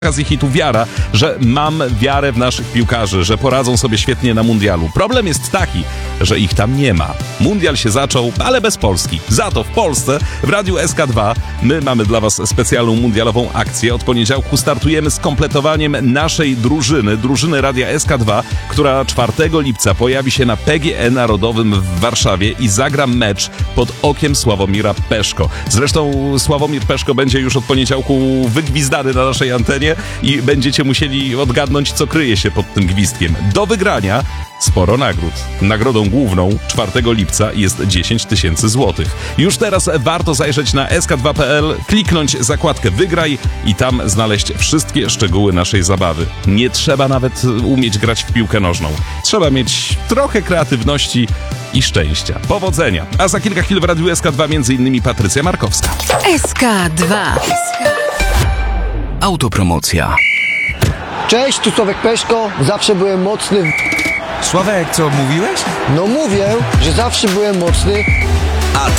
okazji hitu Wiara, że mam wiarę w naszych piłkarzy, że poradzą sobie świetnie na mundialu. Problem jest taki, że ich tam nie ma. Mundial się zaczął, ale bez Polski. Za to w Polsce, w Radiu SK2, my mamy dla Was specjalną mundialową akcję. Od poniedziałku startujemy z kompletowaniem naszej drużyny Radia SK2, która 4 lipca pojawi się na PGE Narodowym w Warszawie i zagra mecz pod okiem Sławomira Peszko. Zresztą Sławomir Peszko będzie już od poniedziałku wygwizdany na naszej antenie i będziecie musieli odgadnąć, co kryje się pod tym gwizdkiem. Do wygrania sporo nagród. Nagrodą główną 4 lipca jest 10 000 złotych. Już teraz warto zajrzeć na sk2.pl, kliknąć zakładkę Wygraj i tam znaleźć wszystkie szczegóły naszej zabawy. Nie trzeba nawet umieć grać w piłkę nożną. Trzeba mieć trochę kreatywności i szczęścia. Powodzenia! A za kilka chwil w Radiu SK2 m.in. Patrycja Markowska. SK2. Autopromocja. Cześć, tu Sławek Peszko. Zawsze byłem mocny. Sławek, co mówiłeś? No mówię, że zawsze byłem mocny. A